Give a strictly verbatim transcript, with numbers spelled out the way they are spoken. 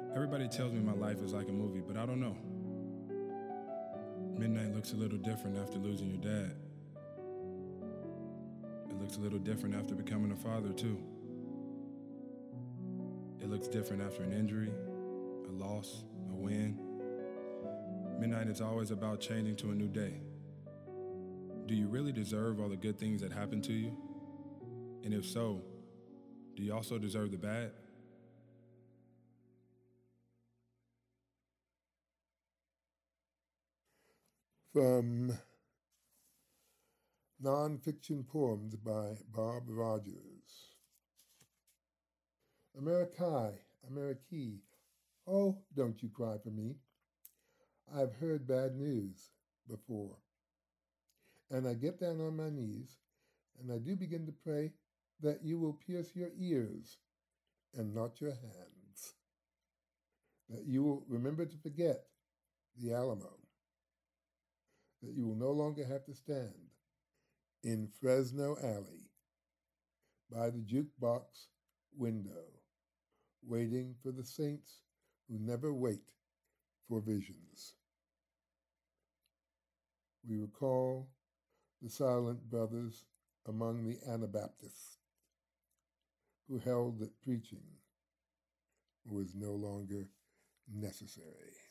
Everybody tells me my life is like a movie, but I don't know. Midnight looks a little different after losing your dad. It looks a little different after becoming a father, too. It looks different after an injury, a loss, a win. Midnight is always about changing to a new day. Do you really deserve all the good things that happen to you? And if so, do you also deserve the bad? From Nonfiction Poems by Bob Rogers. Americi, Americi, oh, don't you cry for me. I've heard bad news before. And I get down on my knees, and I do begin to pray that you will pierce your ears and not your hands. That you will remember to forget the Alamo. That you will no longer have to stand in Fresno Alley by the jukebox window, waiting for the saints who never wait for visions. We recall the silent brothers among the Anabaptists who held that preaching was no longer necessary.